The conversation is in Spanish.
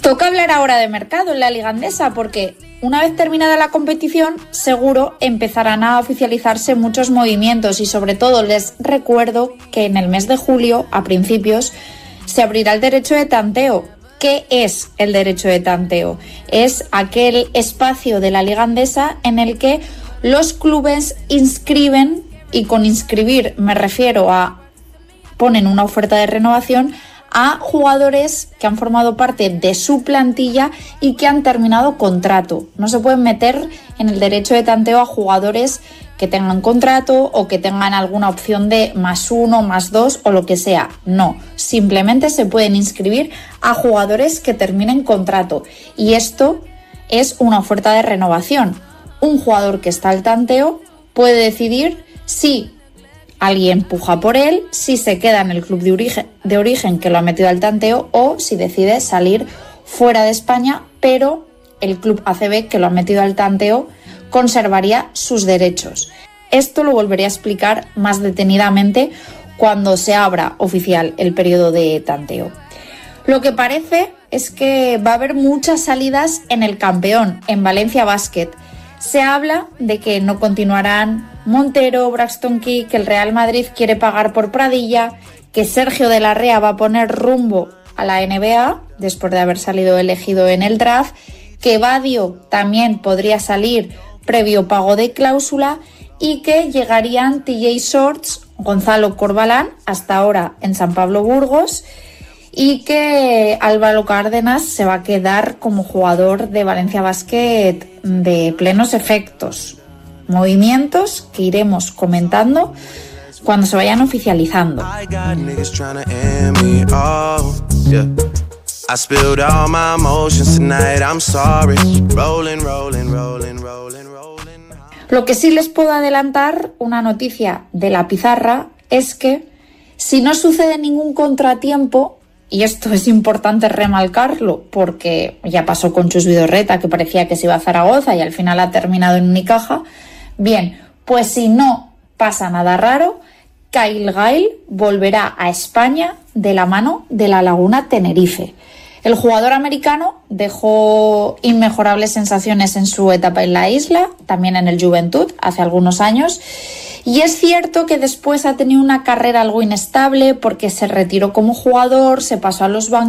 Toca hablar ahora de mercado en la Liga Endesa porque una vez terminada la competición seguro empezarán a oficializarse muchos movimientos y sobre todo les recuerdo que en el mes de julio, a principios, se abrirá el derecho de tanteo. ¿Qué es el derecho de tanteo? Es aquel espacio de la Liga Endesa en el que los clubes inscriben, y con inscribir me refiero a ponen una oferta de renovación a jugadores que han formado parte de su plantilla y que han terminado contrato. No se pueden meter en el derecho de tanteo a jugadores que tengan contrato o que tengan alguna opción de +1, +2 o lo que sea. No, simplemente se pueden inscribir a jugadores que terminen contrato. Y esto es una oferta de renovación. Un jugador que está al tanteo puede decidir si alguien puja por él, si se queda en el club de origen que lo ha metido al tanteo o si decide salir fuera de España, pero el club ACB que lo ha metido al tanteo conservaría sus derechos. Esto lo volveré a explicar más detenidamente cuando se abra oficial el periodo de tanteo. Lo que parece es que va a haber muchas salidas en el campeón, en Valencia Basket. Se habla de que no continuarán Montero, Braxton Key, que el Real Madrid quiere pagar por Pradilla, que Sergio de la Rea va a poner rumbo a la NBA después de haber salido elegido en el draft, que Badio también podría salir previo pago de cláusula y que llegarían TJ Shorts, Gonzalo Corbalán, hasta ahora en San Pablo Burgos, y que Álvaro Cárdenas se va a quedar como jugador de Valencia Basket de plenos efectos. Movimientos que iremos comentando cuando se vayan oficializando. Lo que sí les puedo adelantar, una noticia de la pizarra, es que si no sucede ningún contratiempo, y esto es importante remarcarlo porque ya pasó con Chus Vidorreta, que parecía que se iba a Zaragoza y al final ha terminado en Unicaja. Bien, pues si no pasa nada raro, Kyle Guy volverá a España de la mano de la Laguna Tenerife. El jugador americano dejó inmejorables sensaciones en su etapa en la isla, también en el Juventud, hace algunos años. Y es cierto que después ha tenido una carrera algo inestable porque se retiró como jugador, se pasó a los bancos